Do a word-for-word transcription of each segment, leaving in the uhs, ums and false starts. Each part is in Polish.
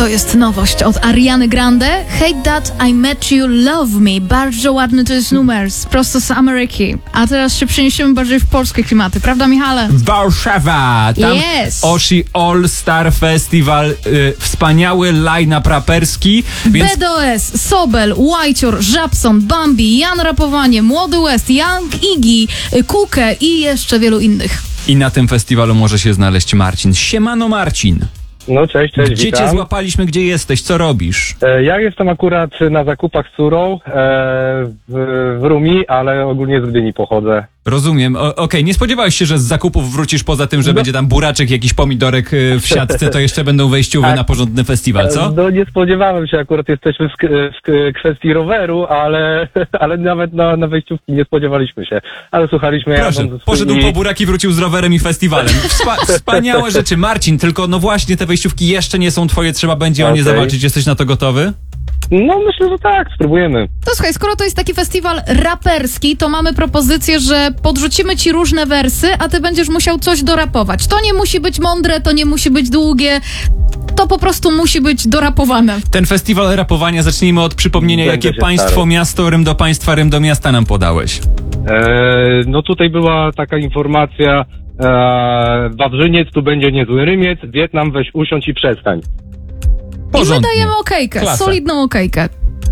To jest nowość od Ariany Grande. Hate That I Met You, Love Me. Bardzo ładny to jest numer, prosto z Ameryki. A teraz się przeniesiemy bardziej w polskie klimaty, prawda, Michale? Warszawa! Tam Yes. Oshi All Star Festival, y, wspaniały line-up raperski, więc B D O S, Sobel, Łajcior, Żabson, Bambi, Jan Rapowanie, Młody West, Young Iggy, Kukę i jeszcze wielu innych. i na tym festiwalu może się znaleźć Marcin. Siemano Marcin! No cześć, cześć, Gdzie witam. cię złapaliśmy, gdzie jesteś, co robisz? E, Ja jestem akurat na zakupach z córą e, w, w Rumi, ale ogólnie z Gdyni pochodzę. Rozumiem. O- Okej, nie spodziewałeś się, że z zakupów wrócisz poza tym, że No. będzie tam buraczek, jakiś pomidorek y, w siatce, to jeszcze będą wejściowe Tak. na porządny festiwal, co? E, No nie spodziewałem się, akurat jesteśmy w, k- w k- kwestii roweru, ale, ale nawet na, na wejściówki nie spodziewaliśmy się. Ale słuchaliśmy... Proszę, jadąc poszedł i- po buraki, wrócił z rowerem i festiwalem. Wspa- wspaniałe rzeczy. Marcin, tylko no właśnie te wejściówki jeszcze nie są twoje, trzeba będzie o nie Okej. zawalczyć. Jesteś na to gotowy? No myślę, że tak, spróbujemy. To słuchaj, skoro to jest taki festiwal raperski, to mamy propozycję, że podrzucimy ci różne wersy, a ty będziesz musiał coś dorapować. To nie musi być mądre, to nie musi być długie, to po prostu musi być dorapowane. Ten festiwal rapowania, zacznijmy od przypomnienia, Będę jakie się państwo, starał. miasto, rym do państwa, rym do miasta nam podałeś. E, no tutaj była taka informacja, e, Wawrzyniec, tu będzie niezły Rymiec, Wietnam, weź usiądź i przestań. I my Porządnie. dajemy okejkę, Klasa. solidną okejkę.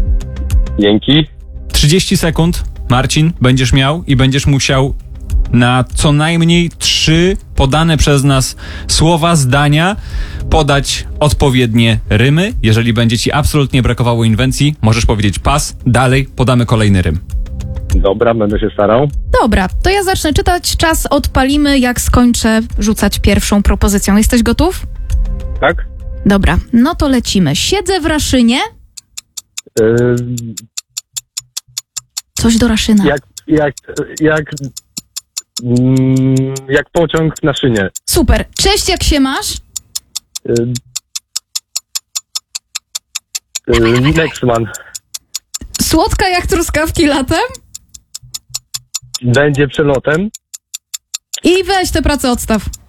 Dzięki. trzydzieści sekund, Marcin, będziesz miał i będziesz musiał na co najmniej trzy podane przez nas słowa, zdania podać odpowiednie rymy. Jeżeli będzie ci absolutnie brakowało inwencji, możesz powiedzieć pas, dalej podamy kolejny rym. Dobra, będę się starał. Dobra, to ja zacznę czytać, czas odpalimy, jak skończę rzucać pierwszą propozycją. Jesteś gotów? Tak? Dobra, no to lecimy. Siedzę w Raszynie. E, Coś do Raszyna. jak, jak, jak, mm, jak pociąg na szynie. Super. Cześć, jak się masz? Y, y, Nexman. Słodka jak truskawki latem? Będzie przelotem. I weź tę pracę odstaw.